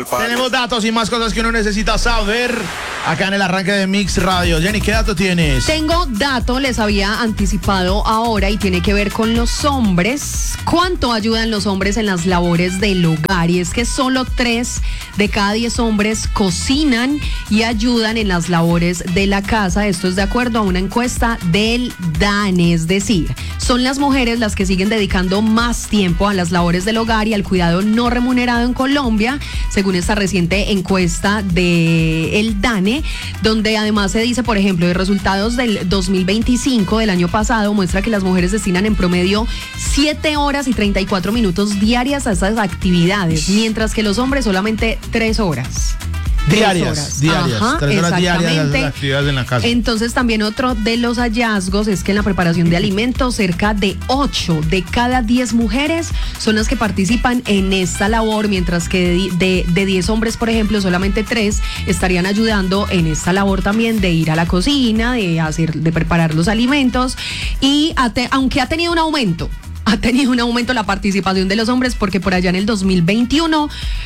Tenemos datos y más cosas que uno necesita saber acá en el arranque de Mix Radio. Jenny, ¿qué dato tienes? Tengo dato, les había anticipado ahora y tiene que ver con los hombres. ¿Cuánto ayudan los hombres en las labores del hogar? Y es que solo 3 de cada 10 hombres cocinan y ayudan en las labores de la casa. Esto es de acuerdo a una encuesta del DANE, es decir, son las mujeres las que siguen dedicando más tiempo a las labores del hogar y al cuidado no remunerado en Colombia, según esta reciente encuesta del DANE, donde además se dice, por ejemplo, de resultados del 2025 del año pasado, muestra que las mujeres destinan en promedio 7 horas y 34 minutos diarias a estas actividades, mientras que los hombres solamente 3 horas. Diarias. Ajá, 3 horas diarias de exactamente. actividades en la casa. Entonces también otro de los hallazgos es que en la preparación de alimentos cerca de 8 de cada 10 mujeres son las que participan en esta labor, mientras que de 10 hombres, por ejemplo, solamente 3 estarían ayudando en esta labor también de ir a la cocina, de preparar los alimentos. Y aunque ha tenido un aumento la participación de los hombres, porque por allá en el 2021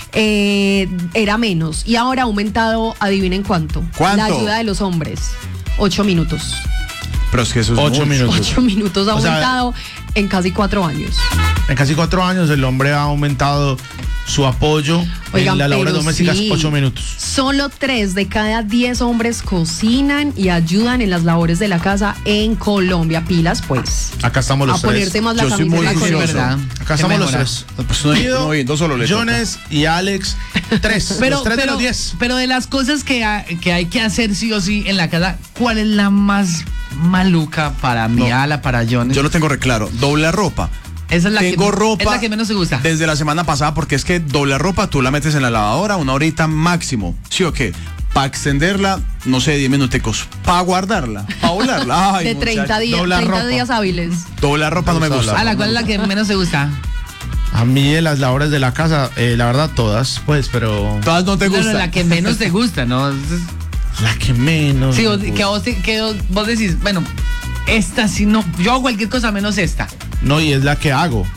era menos y ahora ha aumentado, adivinen cuánto. ¿Cuánto? La ayuda de los hombres, 8 minutos. Pero es que eso es 8 minutos. 8 minutos ha O sea, aumentado en casi 4 años. En casi 4 años el hombre ha aumentado su apoyo Oigan, en las labores pero domésticas, sí, 8 minutos. Solo 3 de cada 10 hombres cocinan y ayudan en las labores de la casa en Colombia. Pilas, pues. Acá estamos los A 3. ponerse más la Yo soy camisa muy en la juicioso. columna. ¿Verdad? Acá ¿Qué estamos los mejora? 3. Pues no, bien, 2 solo le Jones y Alex, 3. Los 3 de los 10. Pero de las cosas que hay que hacer sí o sí en la casa, ¿cuál es la más maluca para mi ala, para Jones? Yo lo tengo re claro. Doblar ropa. Esa es la Tengo que, ropa es la que menos te gusta. desde la semana pasada, porque es que doblar ropa tú la metes en la lavadora 1 horita máximo. ¿Sí o qué? Para extenderla, no sé, 10 minuticos. Para guardarla, para doblarla. Ay, De 30 muchacho. días, doblar 30 ropa. días hábiles. Doblar ropa no me gusta. A la cual es la que menos te gusta. A mí de las labores de la casa, la verdad todas, pues, pero Todas no te No, gustan. no, la que menos te gusta, ¿no? la que menos. Sí, me vos, gusta. vos decís, bueno, esta sí no, yo hago cualquier cosa menos esta. No, y es la que hago.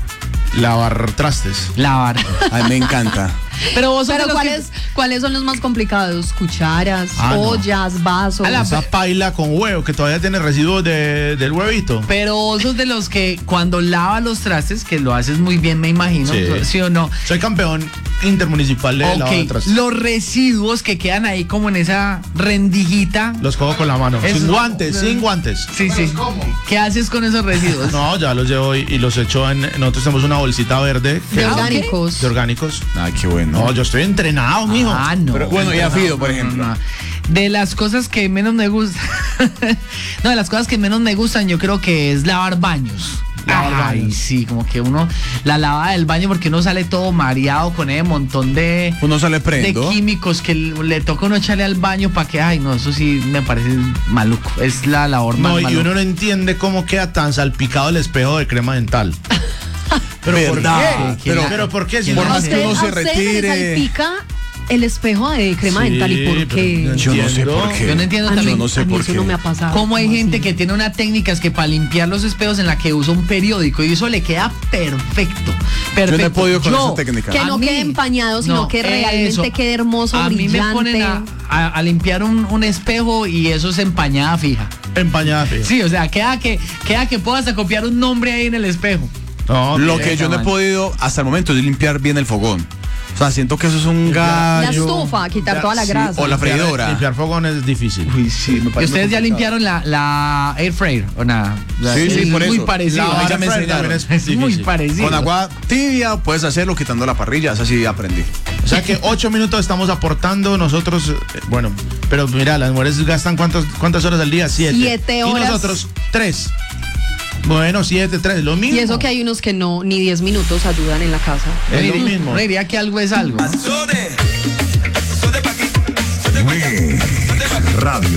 Lavar trastes. Lavar. Ay, me encanta. Pero vos sos de Pero los que- ¿cuáles son los más complicados? Cucharas, No. ollas, vasos. A la- Esa paila con huevo que todavía tiene residuos del huevito. Pero vos sos de los que cuando lavas los trastes, que lo haces muy bien, me imagino, Sí. ¿sí o no? Soy campeón intermunicipal de lavado de Ok, trastes. los residuos que quedan ahí como en esa rendijita. Los cojo con la mano. Eso- Sin guantes, sin guantes. Sí, sí. ¿Qué haces con esos residuos? No, ya los llevo y los echo en. Nosotros tenemos una bolsita verde. de que- orgánicos. De orgánicos. Ay, qué bueno. No, yo estoy entrenado, mijo. Ah, no. Pero, bueno, y a Fido, por ejemplo. De las cosas que menos me gustan. No, de las cosas que menos me gustan, yo creo que es lavar baños. Lavar Ay, baños. sí, como que uno la lavada del baño porque uno sale todo mareado con ese montón de Uno sale prendo. químicos que le toca uno echarle al baño para que, ay, no, eso sí me parece maluco. Es la labor más No, y maluca. uno no entiende cómo queda tan salpicado el espejo de crema dental. ¿Pero por ¿Verdad? qué? Pero ¿por qué? Si Por no- más que uno se ¿A ustedes les retire. salpica el espejo de crema Sí, dental? ¿Y por pero qué? no Yo no sé entiendo. por qué. Yo no entiendo A mí, también. no sé a mí por eso qué. no me ha pasado. Cómo hay ¿Cómo gente así? que tiene una técnica es que para limpiar los espejos en la que usa un periódico y eso le queda perfecto. Perfecto. Yo no he podido con esa técnica. Que a no mí- quede empañado, sino no, que realmente eso. quede hermoso, A mí brillante. me ponen a limpiar un espejo y eso es empañada fija. Empañada, fija. Sí, o sea, queda que puedas copiar un nombre ahí en el espejo. No, Lo ¿qué? que yo no he man. podido hasta el momento es limpiar bien el fogón. O sea, siento que eso es un La gallo. estufa, quitar toda la Sí, grasa. o la freidora. Limpiar fogón es difícil. Uy, sí, me ¿Y parece ustedes ya muy complicado. limpiaron la air fryer o nada? Sí, sí, Es por muy eso. parecido. La A mí ya air me fryer enseñaron. también es Es muy difícil. parecido. Con agua tibia puedes hacerlo quitando la parrilla, es así aprendí. O sea que 8 minutos estamos aportando nosotros, bueno, pero mira, las mujeres gastan ¿cuántas horas al día? 7. 7 horas. Y nosotros 3. Bueno, 7, 3, lo mismo. Y eso que hay unos que no, ni 10 minutos ayudan en la casa. Es lo mismo. No diría que algo es algo. Radio.